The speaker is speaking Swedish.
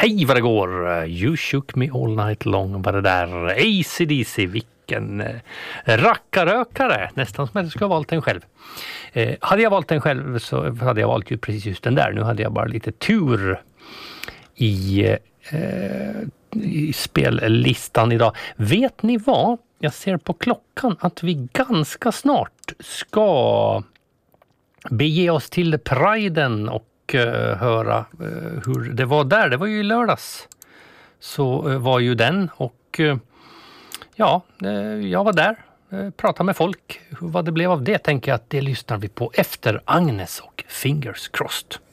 Hej vad det går! You shook me all night long var det där. AC/DC, vilken rackarökare. Nästan som att jag skulle ha valt den själv. Hade jag valt den själv så hade jag valt ju precis just den där. Nu hade jag bara lite tur i spellistan idag. Vet ni vad? Jag ser på klockan att vi ganska snart ska bege oss till Priden och höra hur det var där. Det var ju i lördags. Så var ju den och ja, jag var där. Pratade med folk. Vad det blev av det tänker jag att det lyssnar vi på efter Agnes och Fingers Crossed.